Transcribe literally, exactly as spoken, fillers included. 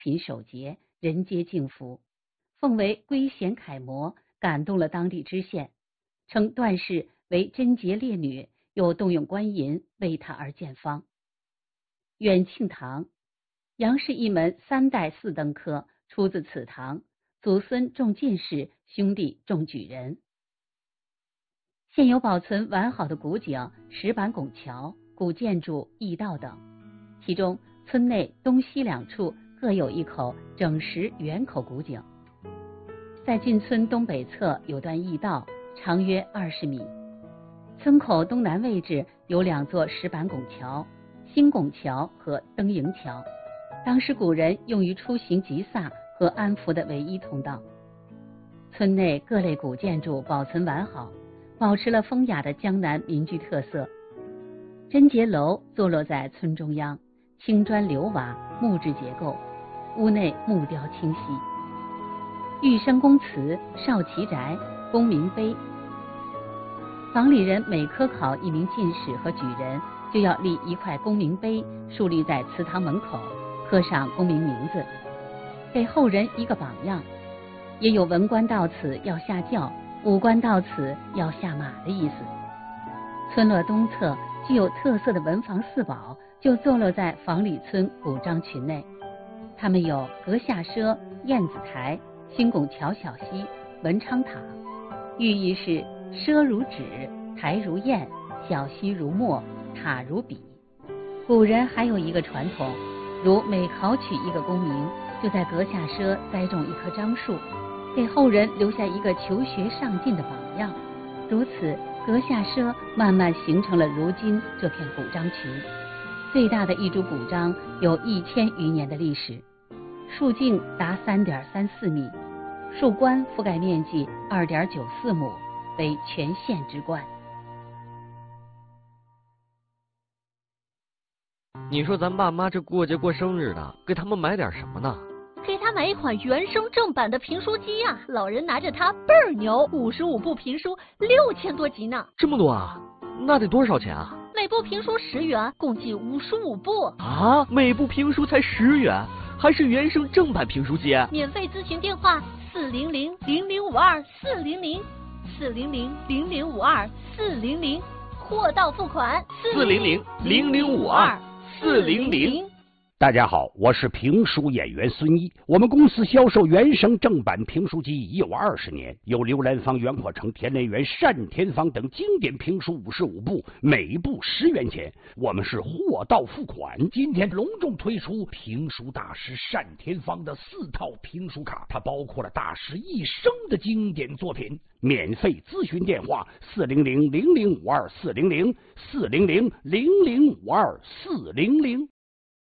品守节，人皆敬服，奉为归贤楷模，感动了当地知县，称段氏为贞洁烈女，又动用官银为她而建坊。远庆堂，杨氏一门三代四登科，出自此堂，祖孙中进士，兄弟中举人。现有保存完好的古井、石板拱桥、古建筑、驿道等，其中村内东西两处各有一口整石圆口古井。在进村东北侧有段驿道，长约二十米。村口东南位置有两座石板拱桥，新拱桥和登营桥，当时古人用于出行集散和安抚的唯一通道。村内各类古建筑保存完好，保持了风雅的江南民居特色。贞节楼坐落在村中央，青砖流瓦，木质结构，屋内木雕清晰。玉生公祠、少奇宅、功名碑，房里人每科考一名进士和举人，就要立一块功名碑，树立在祠堂门口，刻上功名名字，给后人一个榜样。也有文官到此要下轿，武官到此要下马的意思。村落东侧具有特色的文房四宝就坐落在房里村古章群内，它们有阁下奢、燕子台、新拱桥小溪、文昌塔，寓意是奢如纸，台如砚，小溪如墨，塔如笔。古人还有一个传统，如每考取一个功名，就在阁下奢栽种一棵樟树，给后人留下一个求学上进的榜样。如此，阁下奢慢慢形成了如今这片古章群。最大的一株古章有一千余年的历史，树径达三点三四米，树冠覆盖面积二点九四亩，为全县之冠。 你说咱爸妈这过节过生日的，给他们买点什么呢？ 给他买一款原声正版的评书机啊，老人拿着它倍儿牛，五十五部评书，六千多集呢。 这么多啊？那得多少钱啊？ 每部评书十元，共计五十五部啊！每部评书才十元，还是原声正版评书机？ 免费咨询电话：四零零零零五二四零零，四零零零零五二四零零，货到付款。 四零零零零五二四零零。 大家好，我是评书演员孙一。我们公司销售原声正版评书机已有二十年，有刘兰芳、袁阔成、田连元、单田芳等经典评书五十五部，每部十元钱。我们是货到付款。今天隆重推出评书大师单田芳的四套评书卡，它包括了大师一生的经典作品。免费咨询电话：四零零零零五二四零零，四零零零零五二四零零。